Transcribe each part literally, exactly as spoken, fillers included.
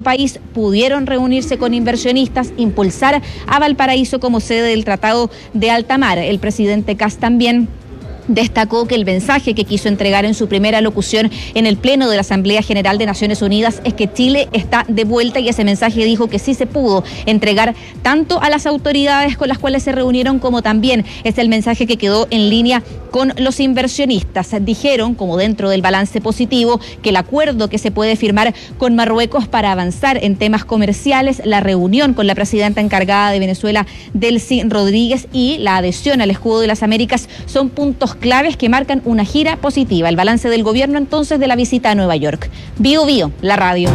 país pudieron reunirse con inversionistas, impulsar a Valparaíso como sede del Tratado de Alta Mar. El presidente Kast también destacó que el mensaje que quiso entregar en su primera locución en el Pleno de la Asamblea General de Naciones Unidas es que Chile está de vuelta, y ese mensaje dijo que sí se pudo entregar tanto a las autoridades con las cuales se reunieron como también es el mensaje que quedó en línea con los inversionistas. Dijeron, como dentro del balance positivo, que el acuerdo que se puede firmar con Marruecos para avanzar en temas comerciales, la reunión con la presidenta encargada de Venezuela, Delcy Rodríguez, y la adhesión al Escudo de las Américas son puntos claves que marcan una gira positiva. El balance del gobierno entonces de la visita a Nueva York. Bio Bio, la radio.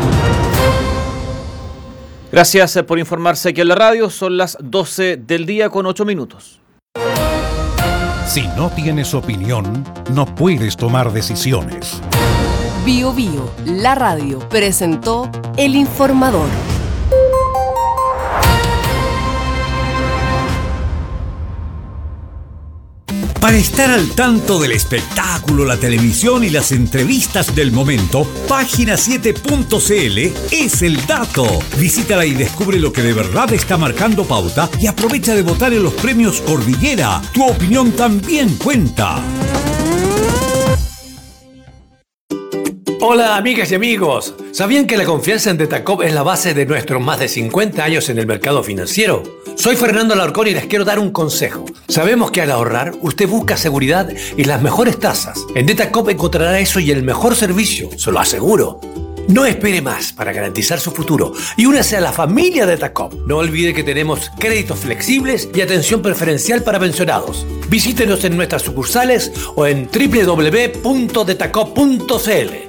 Gracias por informarse aquí en la radio. Son las doce del día con ocho minutos. Si no tienes opinión, no puedes tomar decisiones. Bio Bio, la radio, presentó El Informador. Para estar al tanto del espectáculo, la televisión y las entrevistas del momento, página siete punto c l es el dato. Visítala y descubre lo que de verdad está marcando pauta y aprovecha de votar en los premios Cordillera. Tu opinión también cuenta. Hola amigas y amigos, ¿sabían que la confianza en Detacop es la base de nuestros más de cincuenta años en el mercado financiero? Soy Fernando Alarcón y les quiero dar un consejo. Sabemos que al ahorrar, usted busca seguridad y las mejores tasas. En Detacop encontrará eso y el mejor servicio, se lo aseguro. No espere más para garantizar su futuro y únase a la familia Detacop. No olvide que tenemos créditos flexibles y atención preferencial para pensionados. Visítenos en nuestras sucursales o en doble u doble u doble u punto detacop punto c l.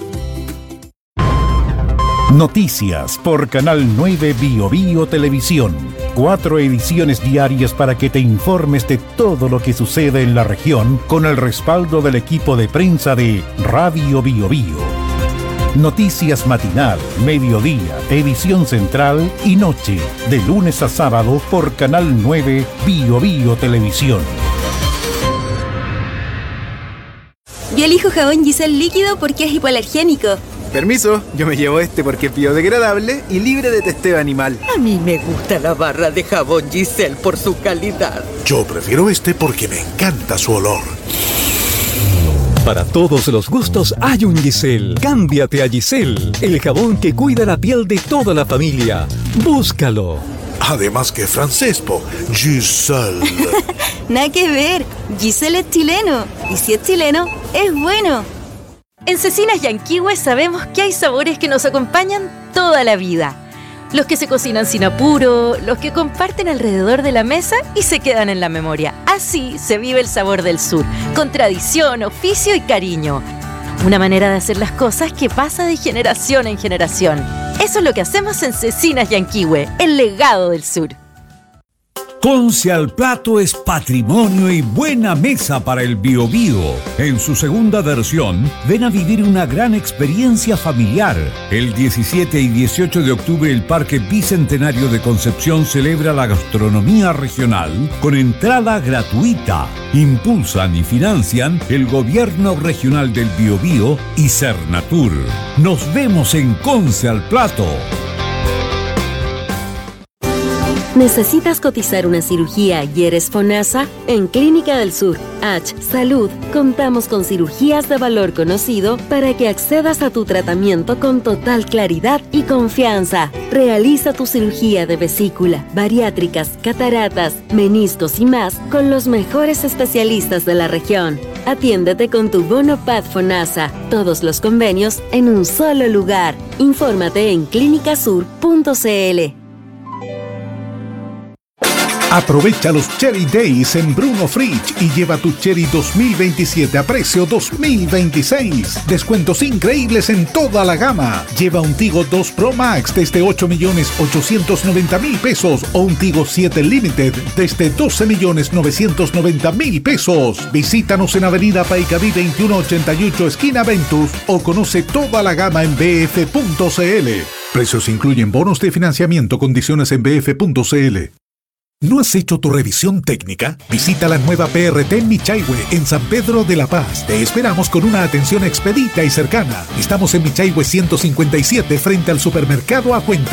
Noticias por Canal nueve Bio Bio Televisión. Cuatro ediciones diarias para que te informes de todo lo que sucede en la región con el respaldo del equipo de prensa de Radio Bio Bio. Noticias matinal, mediodía, edición central y noche, de lunes a sábado por Canal nueve Bio Bio Televisión. Yo elijo jabón Giselle líquido porque es hipoalergénico. Permiso, yo me llevo este porque es biodegradable y libre de testeo animal. A mí me gusta la barra de jabón Giselle por su calidad. Yo prefiero este porque me encanta su olor. Para todos los gustos hay un Giselle. Cámbiate a Giselle, el jabón que cuida la piel de toda la familia. Búscalo. Además que francés, po. Giselle. Nada que ver. Giselle es chileno. Y si es chileno, es bueno. En Cecinas Yanquihue sabemos que hay sabores que nos acompañan toda la vida. Los que se cocinan sin apuro, los que comparten alrededor de la mesa y se quedan en la memoria. Así se vive el sabor del sur, con tradición, oficio y cariño. Una manera de hacer las cosas que pasa de generación en generación. Eso es lo que hacemos en Cecinas Yanquihue, el legado del sur. Conce al Plato es patrimonio y buena mesa para el Biobío. En su segunda versión, ven a vivir una gran experiencia familiar. El diecisiete y dieciocho de octubre, el Parque Bicentenario de Concepción celebra la gastronomía regional con entrada gratuita. Impulsan y financian el Gobierno Regional del Biobío y Cernatur. Nos vemos en Conce al Plato. ¿Necesitas cotizar una cirugía y eres FONASA? En Clínica del Sur, H Salud, contamos con cirugías de valor conocido para que accedas a tu tratamiento con total claridad y confianza. Realiza tu cirugía de vesícula, bariátricas, cataratas, meniscos y más con los mejores especialistas de la región. Atiéndete con tu bono P A D FONASA. Todos los convenios en un solo lugar. Infórmate en clínica sur punto c l. Aprovecha los Cherry Days en Bruno Fridge y lleva tu Cherry dos mil veintisiete a precio dos mil veintiséis. Descuentos increíbles en toda la gama. Lleva un Tigo dos Pro Max desde ocho millones ochocientos noventa mil pesos o un Tigo siete Limited desde doce millones novecientos noventa mil pesos. Visítanos en Avenida Paicaví veintiuno ochenta y ocho, esquina Ventus, o conoce toda la gama en b f punto c l. Precios incluyen bonos de financiamiento, condiciones en b f punto c l. ¿No has hecho tu revisión técnica? Visita la nueva P R T en Michaihue, en San Pedro de la Paz. Te esperamos con una atención expedita y cercana. Estamos en Michaihue ciento cincuenta y siete, frente al supermercado Acuenta.